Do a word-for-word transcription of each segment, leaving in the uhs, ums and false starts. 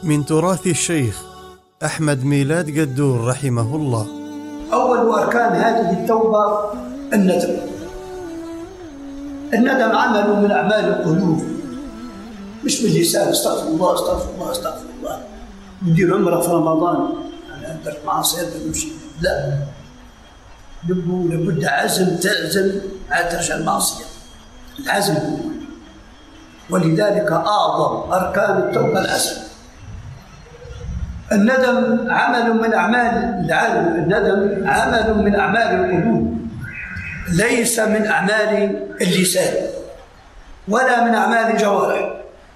من تراث الشيخ أحمد ميلاد قدور رحمه الله. أول أركان هذه التوبة الندم. الندم عمل من أعمال القلوب، مش باللسان استغفر الله استغفر الله استغفر الله ندير عمره في رمضان أنا درت معاصي نمشي، لا، لابد عزم تعزم على ترجع المعصية، العزم هو، ولذلك أعظم أركان التوبة العزم. الندم عمل من أعمال العالم، الندم عمل من أعمال القلوب، ليس من أعمال اللسان ولا من أعمال الجوارح.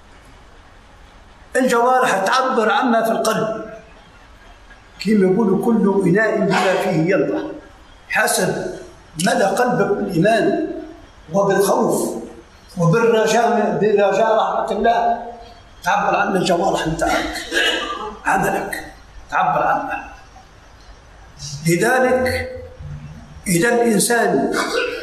الجوارح تعبر عما في القلب، كما يقولوا كل إناء بما فيه ينضح، حسب مدى قلبك بالإيمان وبالخوف وبالرجاء برجاء رحمة الله تعبر عن الجوارح نتاعك، عملك تعبر عنه. لذلك إذا الإنسان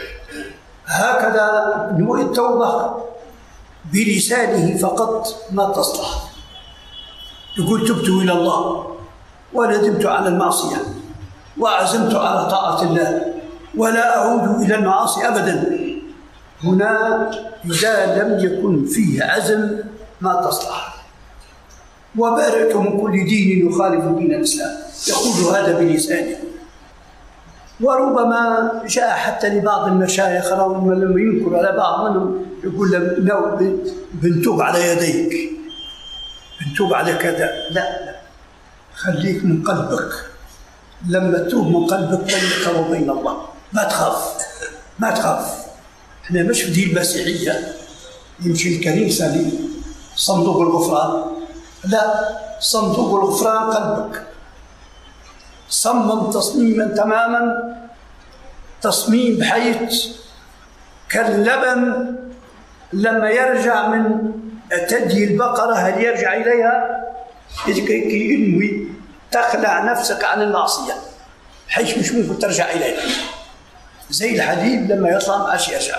هكذا نوع التوبة بلسانه فقط ما تصلح، يقول تبت إلى الله وندمت على المعصية وعزمت على طاعة الله ولا أعود إلى المعاصي أبدا. هنا إذا لم يكن فيه عزم ما تصلح. وبارئت من كل دين يخالف دين الإسلام، يقول هذا بلسانه. وربما جاء حتى لبعض المشايخ لما ينكر على بعض منهم يقول له بنتوب على يديك، بنتوب على كذا، لا لا، خليك من قلبك، لما تتوب من قلبك بينك وبين الله، ما تخاف ما تخاف. احنا مش في دين المسيحية يمشي الكنيسة لصندوق الغفران، لا، صندوق الغفران قلبك. صمم تصميما تماما، تصميم بحيث كاللبن لما يرجع من تدي البقرة هل يرجع إليها كي ينوي تخلع نفسك عن المعصية بحيث مش ممكن ترجع إليها، زي الحديد لما يطلع ما عادش يرجع.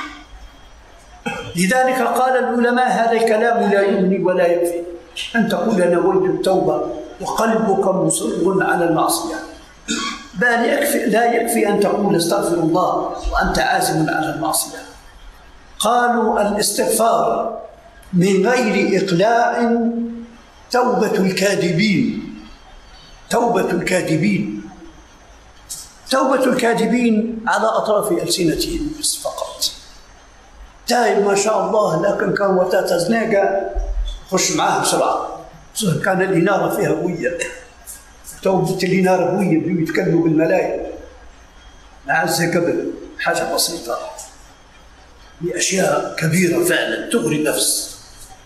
لذلك قال العلماء هذا الكلام لا يغني ولا يكفي أن تقول أنا نويت التوبة وقلبك مصر على المعصية، بل يكفي لا يكفي أن تقول استغفر الله وأنت عازم على المعصية. قالوا الاستغفار من غير إقلاع توبة الكاذبين، توبة الكاذبين توبة الكاذبين على أطراف ألسنتهم بس فقط. تائب ما شاء الله، لكن كان وتاتا زناقة خش معاه بسرعة، كان الإنارة فيها قوية، توبة الإنارة قوية، بدهم يتكلموا بالملايين عز قبل حاجة بسيطة لأشياء كبيرة فعلا تغري النفس.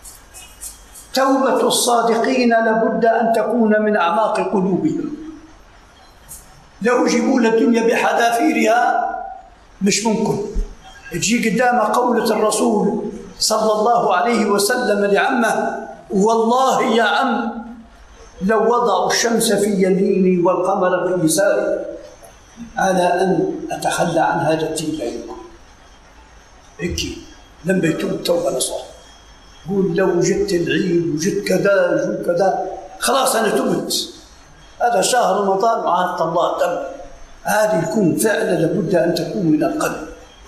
توبة الصادقين لابد أن تكون من أعماق قلوبهم. لو جيبوا الدنيا بحذافيرها مش ممكن. تجي قدام قولة الرسول صلى الله عليه وسلم لعمه والله يا عم لو وضعوا الشمس في يميني والقمر في يساري على أن أتخلى عن هذا الدين لا يمكن. هيك لما يتوب توبة نصوح، قول لو وجدت العيد وجدت كذا وجدت كذا خلاص أنا تبت، هذا شهر رمضان وعهد الله تم. هذه يكون فعلا لابد أن تكون من القلب.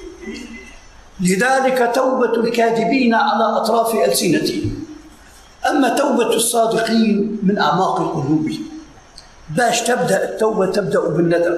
لذلك توبة الكاذبين على أطراف ألسنتهم، أما توبة الصادقين من أعماق القلوب. باش تبدأ التوبة تبدأ بالندم،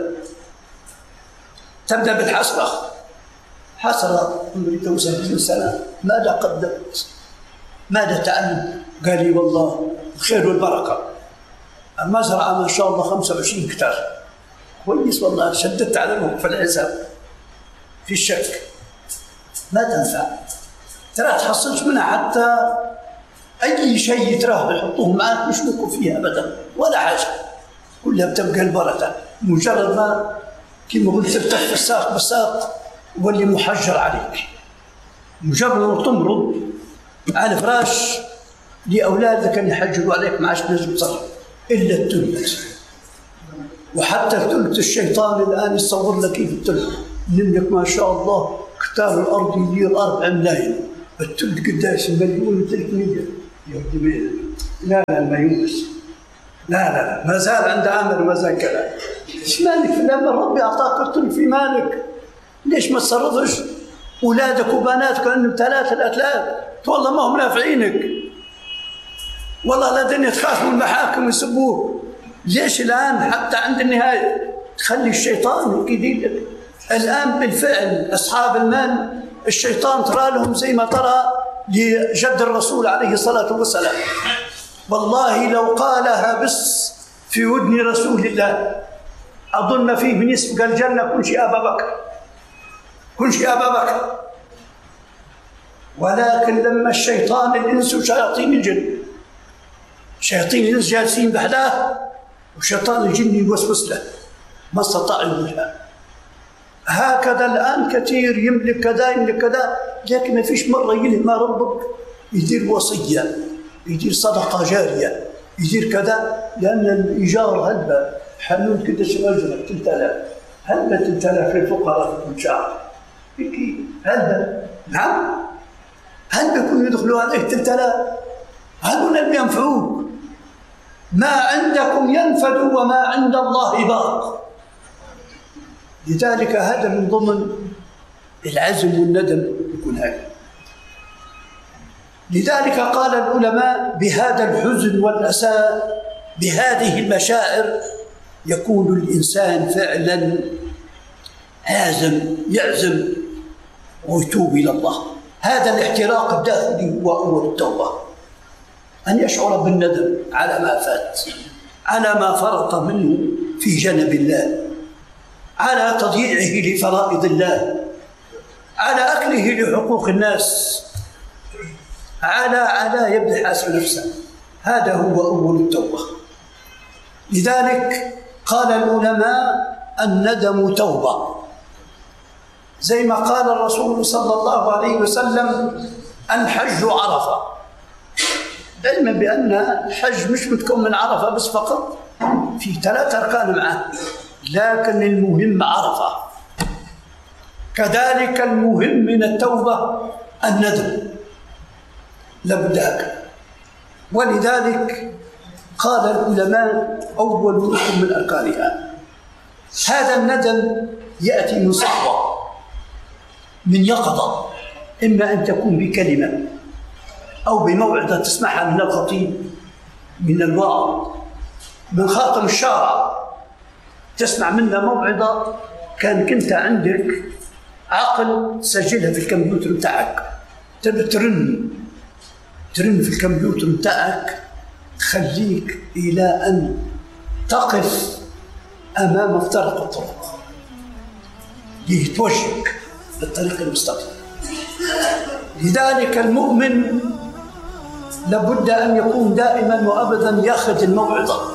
تبدأ بالحسرة. حسرة عمري توسع سنة، ماذا قدمت؟ ماذا تعلم؟ قال لي والله الخير والبركة، المزرعة ما شاء الله خمسة وعشرين هكتار، كويس والله، شددت على الوقت في الحساب في الشك، ما تنفع، ترى تحصلش منها حتى أي شيء تراه بيحطوه معك مش ممكن فيها أبدا ولا حاجة، كلها بتبقى البركة. مجرد ما كما قلت ترتف الساق بالساق واللي محجر عليك، مجرد ما تمرض على فراش لأولادك اللي يحجروا عليك ما عادش تنجم تصرف إلا التلت. وحتى التلت الشيطان الآن يصور لك كيف التلت، لأنك ما شاء الله كتاب الأرض يدير أربع ملايين، التلت قداش؟ مليون وثلاثمية يا ودي. لا لا ما يونس، لا لا لا ما زال عند عامر وما زال كلام. ايش مالك لما ربي اعطاك قلت في مالك؟ ليش ما تصرفش اولادك وبناتك لانهم ثلاثه الاثلاث والله ما هم نافعينك، والله لا دنيا تخاف من المحاكم ويسبوه. ليش الان حتى عند النهايه تخلي الشيطان يكيد لك؟ الان بالفعل اصحاب المال الشيطان ترى لهم زي ما ترى لجد الرسول عليه الصلاه والسلام. والله لو قالها بس في ودن رسول الله اظن فيه من يسبق الجنه كل شيء ابا بكر، كل شيء ابا بكر. ولكن لما الشيطان الانس وشياطين الجن، شياطين الانس جالسين بحداه وشيطان الجن يوسوس له ما استطاع يقولها. هكذا الان كثير يملك كذا يملك كذا، لكن ما فيش مره يلهم ربك يدير وصيه، يدير صدقه جاريه، يدير كذا. لان الايجار هلبة حنون كده شمال ثلاثة آلاف، هلبة ثلاثة آلاف للفقراء في كل شهر هلبة. نعم هل بيكونوا يدخلوا عليك ثلاثة آلاف؟ هذول اللي ينفعوك. ما عندكم ينفد وما عند الله باق. لذلك هذا من ضمن العزم والندم يكون هذا. لذلك قال العلماء بهذا الحزن والأسى بهذه المشاعر يكون الإنسان فعلا عازم يعزم ويتوب إلى الله. هذا الاحتراق الداخلي هو أول التوبة، أن يشعر بالندم على ما فات، على ما فرط منه في جنب الله، على تضييعه لفرائض الله، على أكله لحقوق الناس، على على يبدأ حاسب نفسه. هذا هو أول التوبة. لذلك قال العلماء الندم توبة، زي ما قال الرسول صلى الله عليه وسلم الحج عرفة، علما بأن الحج مش متكون من عرفة بس فقط، في ثلاث أركان معه، لكن المهم عرفة. كذلك المهم من التوبة الندم، لابد هكذا. ولذلك قال العلماء أول ركن من أركانها. هذا الندم يأتي من صحوة، من يقظة، إما أن تكون بكلمة أو بموعظة تسمعها من الخطيب، من الواعظ، من خاطم الشارع، تسمع منا موعظة كان كنت عندك عقل تسجلها في الكمبيوتر بتاعك، تبي ترن ترن في الكمبيوتر بتاعك، تخليك إلى أن تقف أمام مفترق الطرق ليتوجهك بالطريق المستقيم. لذلك المؤمن لابد أن يكون دائما وأبدا يأخذ الموعظة